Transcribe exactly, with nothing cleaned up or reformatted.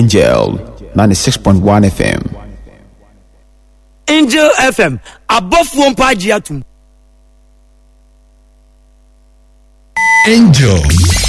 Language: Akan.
Angel ninety-six point one F M. Angel F M above one page. Angel